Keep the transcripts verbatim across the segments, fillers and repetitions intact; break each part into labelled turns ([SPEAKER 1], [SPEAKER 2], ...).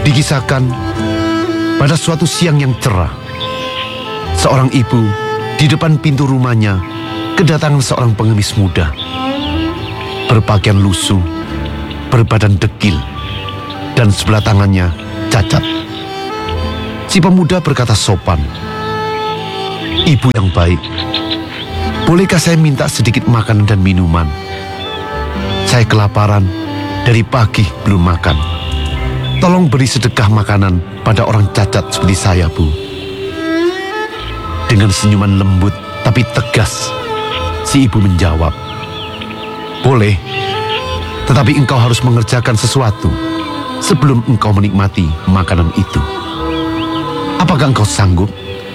[SPEAKER 1] Dikisahkan, pada suatu siang yang cerah, seorang ibu di depan pintu rumahnya kedatangan seorang pengemis muda, berpakaian lusuh, berbadan dekil, dan sebelah tangannya cacat. Si pemuda berkata sopan, "Ibu yang baik, bolehkah saya minta sedikit makanan dan minuman? Saya kelaparan, dari pagi belum makan. Tolong beri sedekah makanan pada orang cacat seperti saya, Bu." Dengan senyuman lembut tapi tegas, si ibu menjawab, "Boleh, tetapi engkau harus mengerjakan sesuatu sebelum engkau menikmati makanan itu. Apakah engkau sanggup?"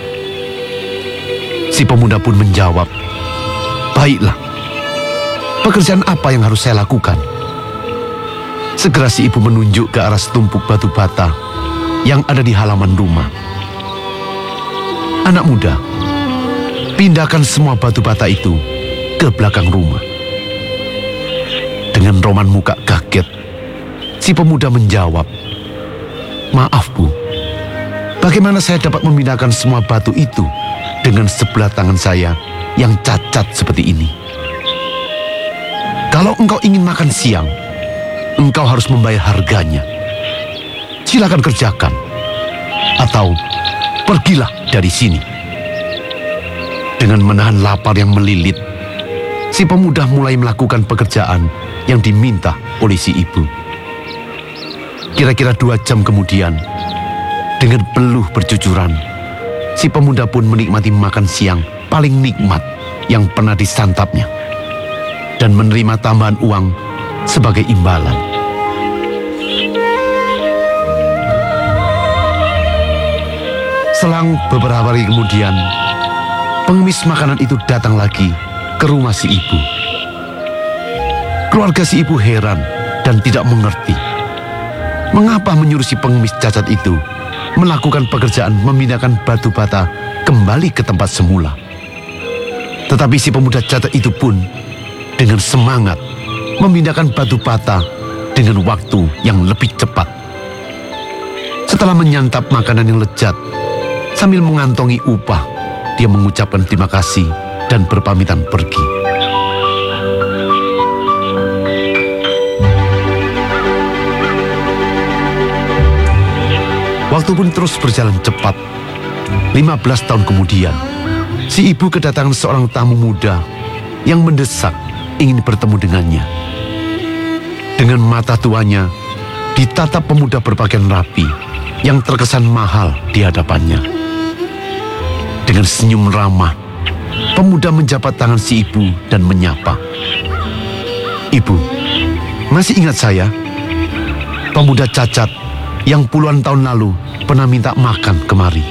[SPEAKER 1] Si pemuda pun menjawab, "Baiklah, pekerjaan apa yang harus saya lakukan?" Segera si ibu menunjuk ke arah setumpuk batu bata yang ada di halaman rumah. "Anak muda, pindahkan semua batu bata itu ke belakang rumah." Dengan roman muka kaget, si pemuda menjawab, "Maaf, Bu, bagaimana saya dapat memindahkan semua batu itu dengan sebelah tangan saya yang cacat seperti ini? Kalau engkau ingin makan siang, engkau harus membayar harganya. Silakan kerjakan, atau pergilah dari sini." Dengan menahan lapar yang melilit, si pemuda mulai melakukan pekerjaan yang diminta oleh si ibu. Kira-kira dua jam kemudian, dengan peluh bercucuran, si pemuda pun menikmati makan siang paling nikmat yang pernah disantapnya, dan menerima tambahan uang sebagai imbalan. Selang beberapa hari kemudian, pengemis makanan itu datang lagi ke rumah si ibu. Keluarga si ibu heran dan tidak mengerti mengapa menyuruh si pengemis cacat itu melakukan pekerjaan memindahkan batu bata kembali ke tempat semula. Tetapi si pemuda cacat itu pun dengan semangat memindahkan batu bata dengan waktu yang lebih cepat. Setelah menyantap makanan yang lezat, sambil mengantongi upah, dia mengucapkan terima kasih dan berpamitan pergi. Waktu pun terus berjalan cepat. lima belas tahun kemudian, si ibu kedatangan seorang tamu muda yang mendesak ingin bertemu dengannya. Dengan mata tuanya, ditatap pemuda berpakaian rapi yang terkesan mahal di hadapannya. Dengan senyum ramah, pemuda menjabat tangan si ibu dan menyapa, "Ibu, masih ingat saya? Pemuda cacat yang puluhan tahun lalu pernah minta makan kemari."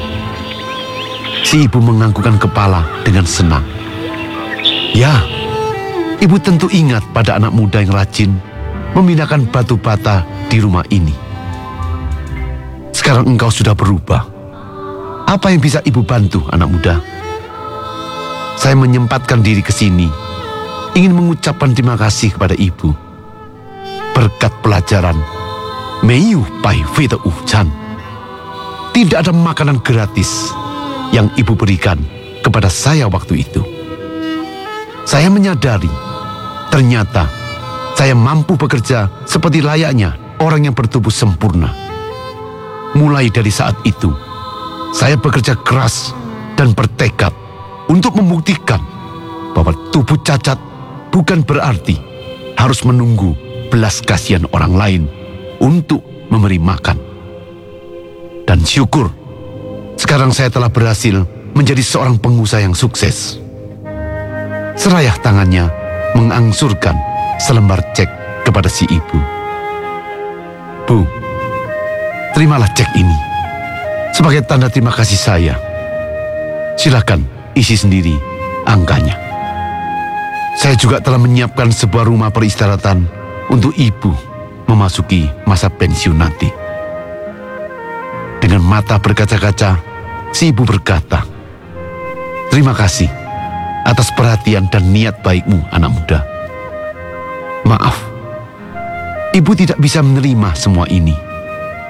[SPEAKER 1] Si ibu menganggukkan kepala dengan senang. "Ya, ibu tentu ingat pada anak muda yang rajin memindahkan batu bata di rumah ini. Sekarang engkau sudah berubah. Apa yang bisa ibu bantu, anak muda?" "Saya menyempatkan diri ke sini, ingin mengucapkan terima kasih kepada ibu. Berkat pelajaran, Meiyu Pai Vita Uchan, tidak ada makanan gratis yang ibu berikan kepada saya waktu itu. Saya menyadari, ternyata saya mampu bekerja seperti layaknya orang yang bertubuh sempurna. Mulai dari saat itu, saya bekerja keras dan bertekad untuk membuktikan bahwa tubuh cacat bukan berarti harus menunggu belas kasihan orang lain untuk memberi makan. Dan syukur, sekarang saya telah berhasil menjadi seorang pengusaha yang sukses." Serayah tangannya mengangsurkan selembar cek kepada si ibu. "Bu, terimalah cek ini sebagai tanda terima kasih saya. Silakan isi sendiri angkanya. Saya juga telah menyiapkan sebuah rumah peristirahatan untuk ibu memasuki masa pensiun nanti." Dengan mata berkaca-kaca, si ibu berkata, "Terima kasih atas perhatian dan niat baikmu, anak muda. Maaf, ibu tidak bisa menerima semua ini.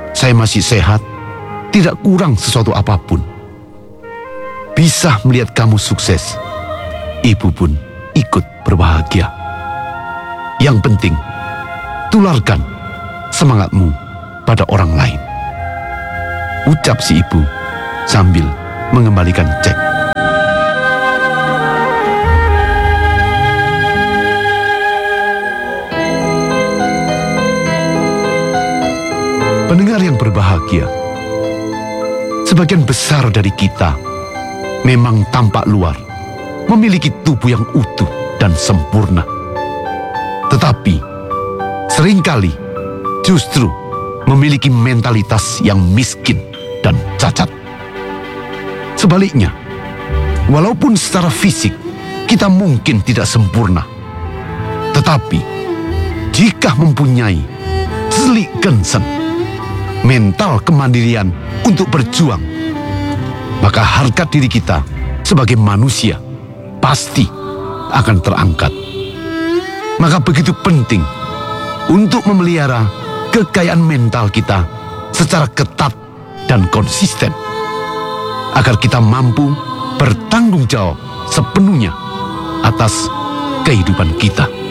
[SPEAKER 1] saya masih sehat, tidak kurang sesuatu apapun. Bisa melihat kamu sukses, ibu pun ikut berbahagia. Yang penting, tularkan semangatmu pada orang lain. Ucap si ibu sambil mengembalikan cek. Pendengar yang berbahagia, sebagian besar dari kita memang tampak luar memiliki tubuh yang utuh dan sempurna. Tetapi seringkali justru memiliki mentalitas yang miskin dan cacat. Sebaliknya, walaupun secara fisik kita mungkin tidak sempurna, tetapi jika mempunyai selik gensen, mental kemandirian untuk berjuang, maka harkat diri kita sebagai manusia pasti akan terangkat. Maka begitu penting untuk memelihara kekayaan mental kita secara ketat dan konsisten, agar kita mampu bertanggung jawab sepenuhnya atas kehidupan kita.